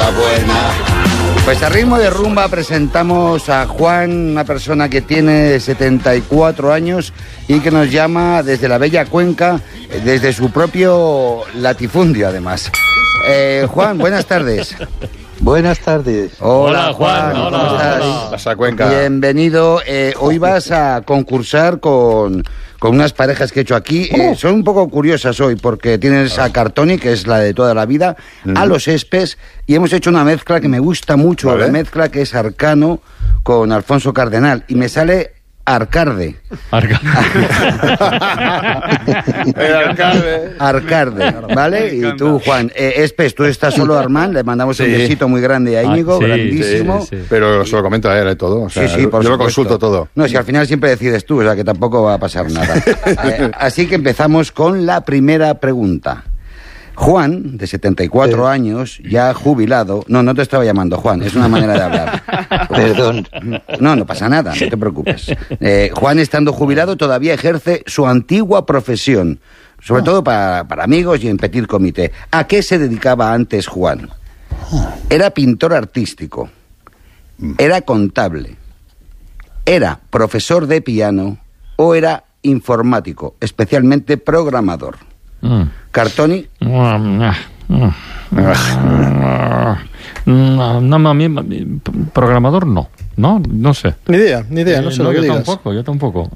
buena. Pues a ritmo de rumba presentamos a Juan, una persona que tiene 74 años y que nos llama desde la bella Cuenca, desde su propio latifundio además. Juan, buenas tardes. Buenas tardes. Hola Juan, ¿cómo estás? Pasa Cuenca. Bienvenido. Hoy vas a concursar con unas parejas que he hecho aquí. Son un poco curiosas hoy porque tienes a Cartoni, que es la de toda la vida, a los Espes, y hemos hecho una mezcla que me gusta mucho, ¿vale? La mezcla que es Arcano con Alfonso Cardenal, y me sale Arcarde. El alcalde. Arcarde, ¿vale? Y tú, Juan. Espes, tú estás solo, Armand. Le mandamos un Sí. besito muy grande a Íñigo, Sí, grandísimo. sí. Pero se lo comento a él todo. O sea, Sí, por yo lo supuesto. consulto todo. No, si al final siempre decides tú, o sea que tampoco va a pasar nada. Así que empezamos con la primera pregunta. Juan, de 74 años, ya jubilado... No te estaba llamando Juan, es una manera de hablar. Perdón. No pasa nada, no te preocupes. Juan, estando jubilado, todavía ejerce su antigua profesión, sobre todo para amigos y en petit comité. ¿A qué se dedicaba antes Juan? Era pintor artístico, era contable, era profesor de piano o era informático, especialmente programador. Cartoni. No, a mí, programador no sé. Ni idea, no sé lo que digas. Yo tampoco.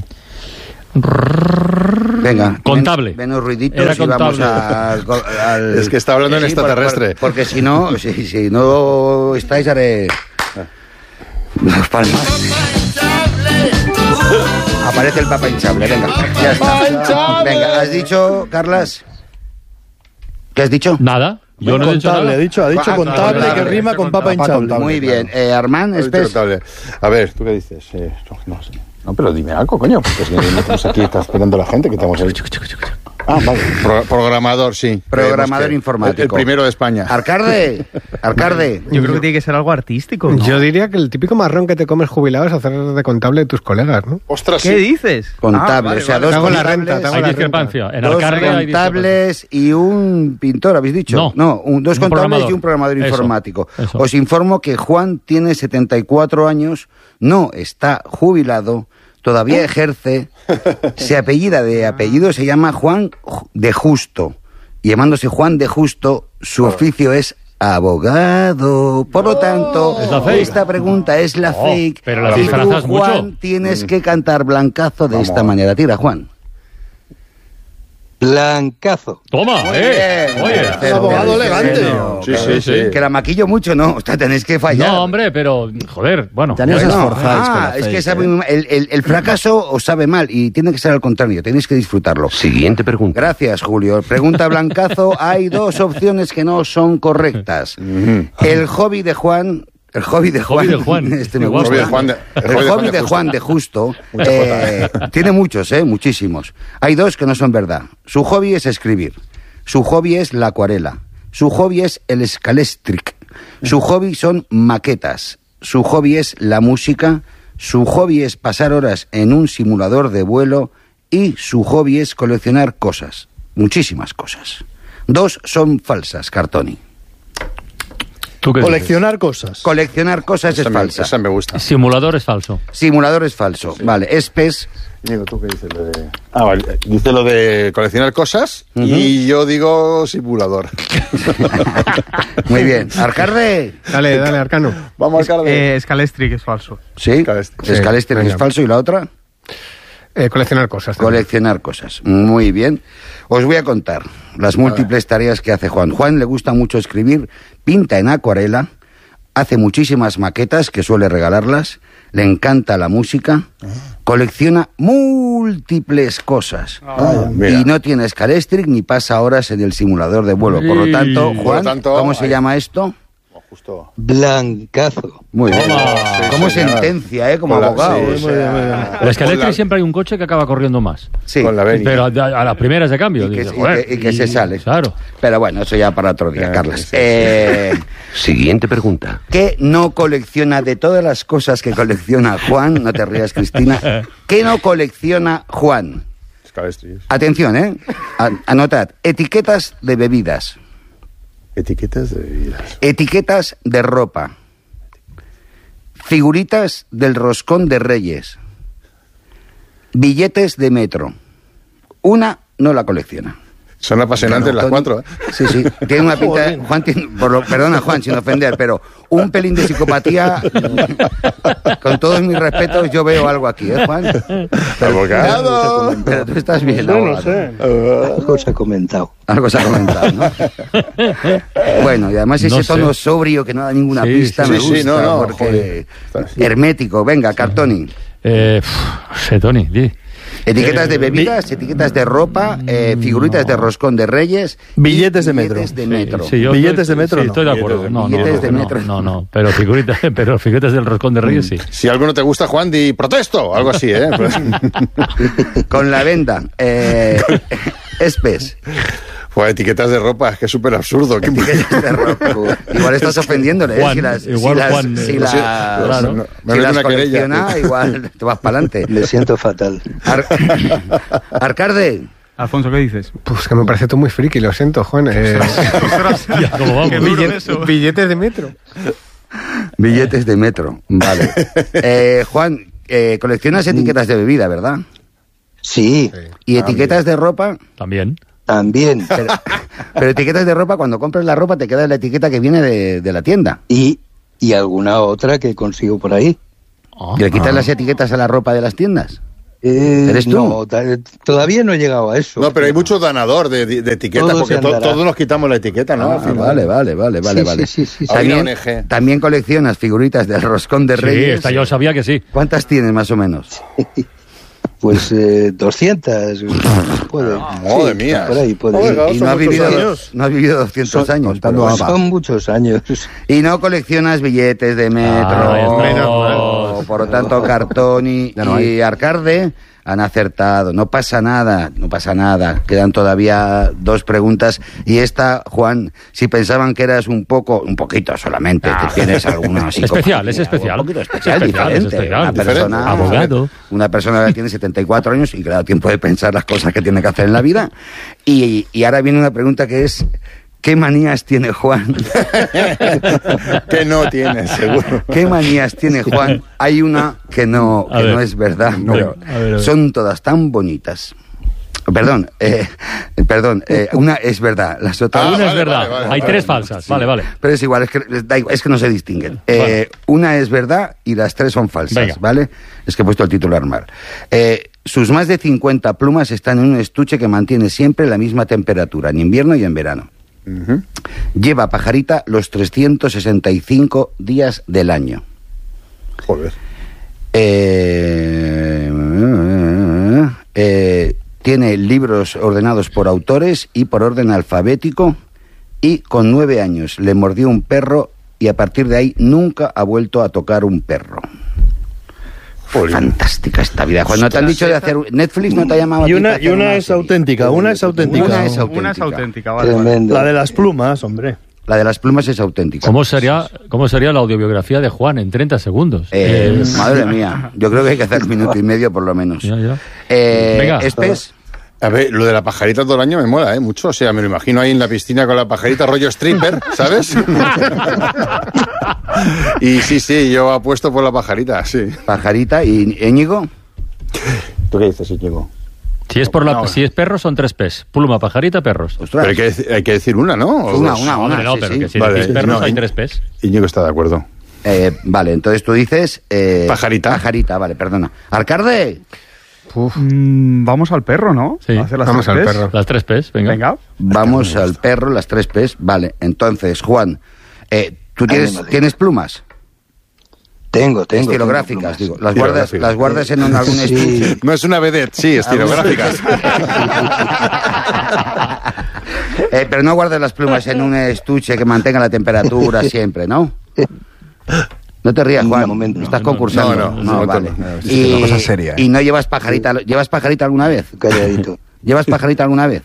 Venga, Contable. Menos ruiditos Era y vamos contable. al... Es que está hablando en extraterrestre. Porque si no, si no estáis, haré... Las palmas. Aparece el Papa hinchable, venga, ya está. Venga, ¿has dicho, Carlas? ¿Qué has dicho? Nada. Yo no he dicho Contable, nada. ha dicho contable, que rima con papa hinchable. Muy bien. Armand, Espes. A ver, ¿tú qué dices? No sé. No, pero dime algo, coño, porque si no estamos aquí, está esperando la gente que estamos ahí. Ah, vale. Programador, sí. Programador Creemos que informático. El primero de España. Arcarde. Yo creo que tiene que ser algo artístico, ¿no? Yo diría que el típico marrón que te comes jubilado es hacer de contable de tus colegas, ¿no? Ostras, ¿Qué dices? Contable, Vale, o sea, vale. dos Te hago la contables, renta, te hago Hay la discrepancia. En dos Arcarde hay contables y un pintor, ¿habéis dicho? No. Dos Un contables programador. y un programador Eso, informático. eso. Os informo que Juan tiene 74 años, no está jubilado, todavía ejerce, se apellida de apellido, se llama Juan de Justo. Y llamándose Juan de Justo, su oficio es abogado. Por lo tanto, Es la fake. esta pregunta es la fake. pero la y tú, disfrazas Juan, mucho. tienes que cantar blancazo de esta manera. Tira, Juan. Blancazo. Toma, Muy bien. Oye. Pero, abogado elegante. Sí. Que la maquillo mucho, no. O sea, tenéis que fallar. No, hombre, pero, joder, bueno. Ya no os Bueno, esforzáis con la es que fake, sabe muy mal. El fracaso os sabe mal y tiene que ser al contrario, tenéis que disfrutarlo. Siguiente pregunta. Gracias, Julio. Pregunta blancazo, hay dos opciones que no son correctas. El hobby de Juan... El hobby de Juan. hobby de Juan. Este me Igual. gusta. El hobby de Juan de Justo. Tiene muchos, muchísimos. Hay dos que no son verdad. Su hobby es escribir. Su hobby es la acuarela. Su hobby es el scalestric. Su hobby son maquetas. Su hobby es la música. Su hobby es pasar horas en un simulador de vuelo. Y su hobby es coleccionar cosas. Muchísimas cosas. Dos son falsas, Cartoni. ¿Tú qué dices? Coleccionar cosas. Coleccionar cosas es falsa. Esa me gusta. Simulador es falso. Simulador es falso. Vale, Espes. Digo, ¿tú qué dices? Lo de... vale. Dice lo de coleccionar cosas y yo digo simulador. Muy bien. Arcarde. Dale, Arcano. Vamos a Arcarde. Scalestric es falso. Sí. Scalestric. Scalestric es venga. falso. ¿Y la otra? Coleccionar cosas. también. Coleccionar cosas. Muy bien. Os voy a contar las múltiples tareas que hace Juan. Juan le gusta mucho escribir, pinta en acuarela, hace muchísimas maquetas que suele regalarlas, le encanta la música, colecciona múltiples cosas mira. y no tiene Scalestric ni pasa horas en el simulador de vuelo. Por lo tanto, Por Juan, lo tanto, ¿cómo se llama esto? Justo. Blancazo. Muy bien. Toma. Como Sí, señor. sentencia, como Con la- abogado. sí, o sea, En la Scalestric siempre hay un coche que acaba corriendo más. sí. Con la venia. Pero a las primeras de cambio. Y que- dices, y joder, que- y que se sale. Claro. Pero bueno, eso ya para otro día, Ya, Carlas. sí, Siguiente pregunta. ¿Qué no colecciona de todas las cosas que colecciona Juan? No te rías, Cristina. ¿Qué no colecciona Juan? Scalestric. Atención, Anotad. Etiquetas de bebidas. Etiquetas de bebidas. Etiquetas de ropa. Figuritas del roscón de Reyes. Billetes de metro. Una no la colecciona. Son apasionantes las Tony, 4, ¿eh? Sí, sí. Tiene una pinta... Juan tiene, perdona, Juan, sin ofender, pero un pelín de psicopatía... Con todos mis respetos, yo veo algo aquí, ¿eh, Juan? ¡Abogado! Pero tú estás bien, No sé. Algo se ha comentado. Algo se ha comentado, ¿no? Bueno, y además ese No sé. tono sobrio que no da ninguna Sí, pista sí, me sí, gusta, no, porque... joder. Hermético, venga, Cartoni. Sé, Tony, di. Etiquetas de bebidas, etiquetas de ropa, figuritas de roscón de Reyes... y Billetes de metro. Billetes de metro. Sí, yo Billetes de metro, Sí, no. estoy de acuerdo. No, Billetes de metro. No. Pero figuritas del roscón de Reyes, sí. Si algo no te gusta, Juan, di protesto. Algo así, ¿eh? Con la venda. Espes. Pues etiquetas de ropa, es que es súper absurdo. ¿Qué- Etiquetas de ropa. Igual estás ofendiéndole, ¿eh? Juan, Si las, igual si las, Juan, si lo las, siento, claro. Me si meto las una querella. colecciona, igual te vas para adelante. Me siento fatal. Arcarde. Alfonso, ¿qué dices? Pues que me parece tú muy friki, lo siento, Juan. Ya, ¿cómo vamos? Qué duro eso. Billetes de metro. Billetes de metro, vale. Juan, coleccionas etiquetas de bebida, ¿verdad? Sí, ¿Y etiquetas de ropa? También. también. Pero etiquetas de ropa, cuando compras la ropa te queda la etiqueta que viene de la tienda. Y alguna otra que consigo por ahí. ¿Y le quitas las etiquetas a la ropa de las tiendas? ¿Eres tú? No, todavía no he llegado a eso. No, pero hay mucho danador de etiquetas, Todo porque se andará. todos nos quitamos la etiqueta, ¿no? Al final. Vale. Sí. También, Hay una ONG. también coleccionas figuritas del roscón de Sí, Reyes. esta yo sabía que sí. ¿Cuántas tienes más o menos? Pues 200. Puede. Madre mía. Por ahí puede ir. Oiga, Y son no has, muchos vivido, años. no has vivido 200 años. contando pero- a- Son muchos años. Y no coleccionas billetes de metro. Ah, Por lo tanto, Cartoni Ya no y Arcarde han acertado. No pasa nada. Quedan todavía 2 preguntas. Y esta, Juan, si pensaban que eras un poquito solamente, que tienes alguna Especial, es psicopatía, especial. Un poquito especial, Es especial, diferente. es especial. Una persona, Abogado. una persona que tiene 74 años y que le da tiempo de pensar las cosas que tiene que hacer en la vida. Y ahora viene una pregunta que es... ¿Qué manías tiene Juan? Que no tienes, seguro. ¿Qué manías tiene Juan? Hay una que no A ver. es verdad, No, pero a ver. son todas tan bonitas. Perdón, una es verdad, las otras... Ah, Una es vale, verdad. vale, Hay vale. 3 falsas. Vale. Pero es igual, es que no se distinguen. Una es verdad y las 3 son falsas, Venga. ¿vale? Es que he puesto el titular mal. Sus más de 50 plumas están en un estuche que mantiene siempre la misma temperatura, en invierno y en verano. Lleva pajarita los 365 días del año. Joder. Tiene libros ordenados por autores y por orden alfabético, y con 9 años le mordió un perro y a partir de ahí nunca ha vuelto a tocar un perro. Jolín. Fantástica esta vida. Cuando te han dicho de hacer... Netflix no te ha llamado a ti para hacer una es serie. auténtica, una es auténtica. Una es Una es auténtica, vale. Tremendo. La de las plumas, hombre. La de las plumas es auténtica. ¿Cómo sería la audiobiografía de Juan en 30 segundos? Madre mía, yo creo que hay que hacer 1 minuto y medio por lo menos. Ya. Venga, Venga. Espes. A ver, lo de la pajarita todo el año me mola, mucho. O sea, me lo imagino ahí en la piscina con la pajarita rollo stripper, ¿sabes? Y sí, yo apuesto por la pajarita, sí. Pajarita y Íñigo. ¿Tú qué dices, Íñigo? Si es perros son 3 P's. Pluma, pajarita, perros. Ostras. Pero hay que decir una, ¿no? ¿O Una, dos? una. Hombre, no, sí, pero sí. que si Vale, decís perros no, hay 3 P's. Íñigo está de acuerdo. Vale, entonces tú dices... Pajarita. Pajarita, vale, perdona. Arcarde. Vamos al perro, ¿no? Sí. A hacer las Vamos tres al P's. perro. Las 3 P's, venga. Vamos al perro, las 3 P's. Vale, entonces, Juan, ¿tú Vale. tienes plumas? Tengo. Estilográficas, tengo digo. plumas. Las guardas en algún Sí. estuche. No es una vedette, sí, estilográficas. Pero no guardas las plumas en un estuche que mantenga la temperatura siempre, ¿no? No te rías, Juan. De momento no. Estás concursando. No, vale. no. Es una cosa seria, ¿eh? ¿Y no llevas pajarita? ¿Llevas pajarita alguna vez? Calladito. ¿Llevas pajarita alguna vez?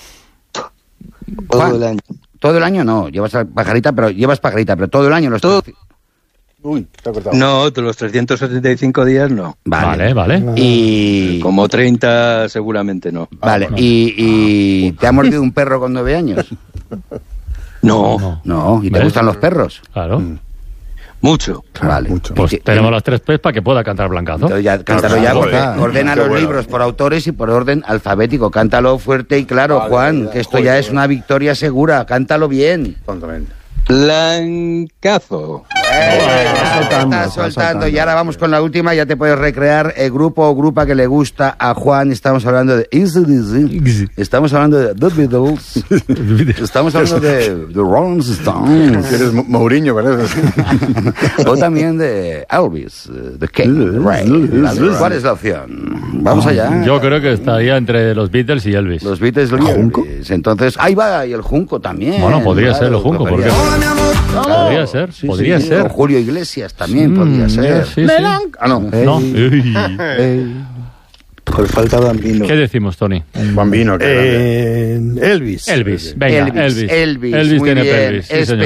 Todo Juan. el año. Todo el año no. Llevas pajarita, pero todo el año. Todo. Uy, te ha cortado. No, los 375 días no. Vale. Vale. Y... Como 30 seguramente no. Vale. ¿Y te ha mordido un perro con 9 años? No, No, ¿y te ¿Ves? gustan los perros? Claro. mucho. Vale. mucho. Pues Y- tenemos las 3 P's para que pueda cantar Blancazo. Entonces ya, cántalo ya, Joder, porque ordena qué los bueno. libros por autores y por orden alfabético. Cántalo fuerte y claro, Vale, Juan, ya, que esto joder, ya es joder. una victoria segura. Cántalo bien. Tontamente. Blancazo. Está soltando. Y ahora vamos con la última. Ya te puedes recrear el grupo o grupa que le gusta a Juan. Estamos hablando de AC/DC. Estamos hablando de The Beatles. Estamos hablando de The Rolling Stones. Eres Mourinho, parece. O también de Elvis, The King, The Rey. Vale, ¿cuál es la opción? Vamos allá. Yo creo que estaría entre los Beatles y Elvis. Los Beatles y Elvis. Entonces, ahí va, y el Junco también. Bueno, podría ser el Junco, ¿por qué? Podría ser, Sí, podría sí, ser. o Julio Iglesias también podría ser. Sí, sí. Ah, no. No. Uy. Por falta Bambino. ¿Qué decimos, Tony? Bambino, que Elvis. Elvis. Venga, Elvis. Elvis, muy tiene bien. Elvis. Sí, señor.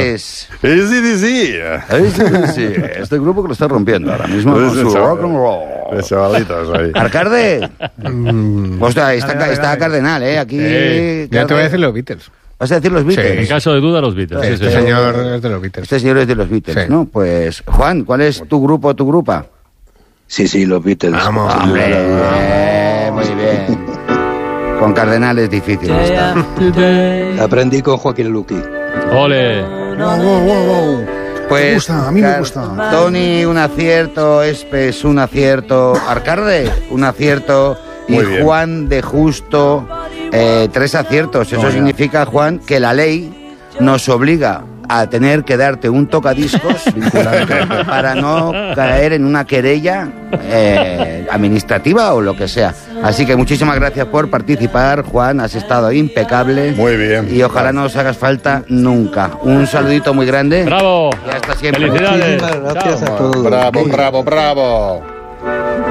Este grupo que lo está rompiendo ahora mismo con su rock and roll. De chavalitos ahí. Arcade. Hostia, está Cardenal, Aquí. Ya te voy a decir los Beatles. ¿Vas a decir los Beatles? En caso de duda, los Beatles. Sí, Este sí. señor es de los Beatles. Este señor es de los Beatles, Sí. ¿no? Pues, Juan, ¿cuál es tu grupo o tu grupa? Sí, los Beatles. Vamos. Hombre, muy bien. Con Cardenal es difícil esta. Aprendí con Joaquín Luqui. Ole. Pues, Me gusta, a mí me gusta. Tony, un acierto. Espes, un acierto. Arcarde, un acierto. Y Muy bien. Juan de Justo, 3 aciertos. Eso significa, Juan, que la ley nos obliga a tener que darte un tocadiscos para no caer en una querella administrativa o lo que sea. Así que muchísimas gracias por participar, Juan. Has estado impecable. Muy bien. Y ojalá no os hagas falta nunca. Un saludito muy grande. Bravo. Y hasta siempre. Felicidades. Muchísimas gracias Chao. a todos. Bravo, bravo, bravo.